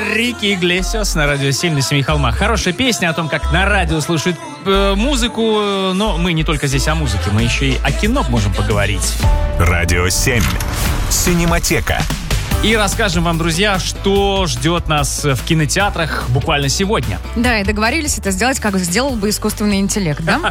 Энрике Иглесиас на радио 7 на Семи холмах. Хорошая песня о том, как на радио слушают музыку. Но мы не только здесь о музыке, мы еще и о кино можем поговорить. Радио 7. Синематека. И расскажем вам, друзья, что ждет нас в кинотеатрах буквально сегодня. Да, и договорились это сделать, как сделал бы искусственный интеллект, да?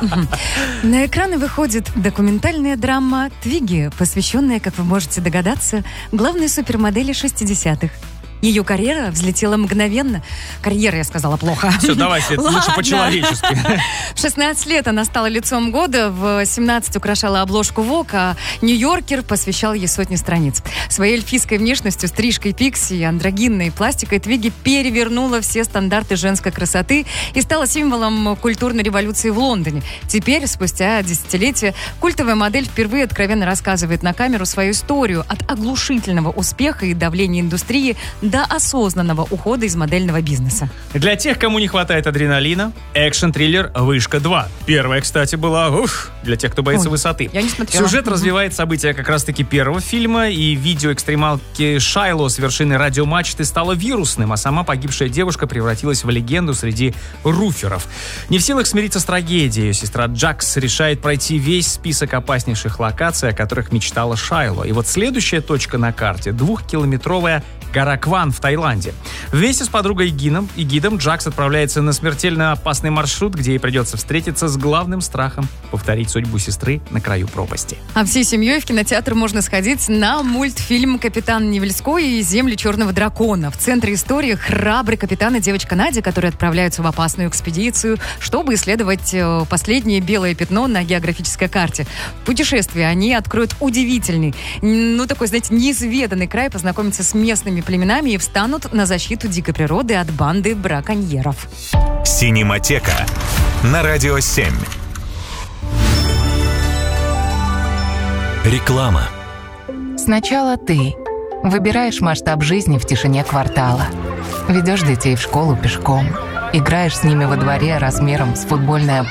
На экраны выходит документальная драма «Твигги», посвященная, как вы можете догадаться, главной супермодели 60-х. Ее карьера взлетела мгновенно. Карьера, я сказала, плохо. Все, давайте, лучше по-человечески. В 16 лет она стала лицом года, в 17 украшала обложку Vogue, а Нью-Йоркер посвящал ей сотни страниц. Своей эльфийской внешностью, стрижкой пикси и андрогинной пластикой Твигги перевернула все стандарты женской красоты и стала символом культурной революции в Лондоне. Теперь, спустя десятилетия, культовая модель впервые откровенно рассказывает на камеру свою историю от оглушительного успеха и давления индустрии до осознанного ухода из модельного бизнеса. Для тех, кому не хватает адреналина, экшн-триллер «Вышка 2». Первая, кстати, была для тех, кто боится высоты. Я не смотрела. Сюжет развивает события как раз-таки первого фильма, и видео экстремалки Шайло с вершины радиомачты стало вирусным, а сама погибшая девушка превратилась в легенду среди руферов. Не в силах смириться с трагедией, ее сестра Джакс решает пройти весь список опаснейших локаций, о которых мечтала Шайло. И вот следующая точка на карте — 2-километровая гора Кван в Таиланде. Вместе с подругой и гидом Джакс отправляется на смертельно опасный маршрут, где ей придется встретиться с главным страхом — повторить судьбу сестры на краю пропасти. А всей семьей в кинотеатр можно сходить на мультфильм «Капитан Невельской» и «Земли черного дракона». В центре истории храбрый капитан и девочка Надя, которые отправляются в опасную экспедицию, чтобы исследовать последнее белое пятно на географической карте. В путешествии они откроют удивительный, такой, знаете, неизведанный край, познакомятся с местными племенами и встанут на защиту дикой природы от банды браконьеров. Синематека на радио 7. Реклама. Сначала ты выбираешь масштаб жизни в тишине квартала. Ведешь детей в школу пешком. Играешь с ними во дворе размером с футбольное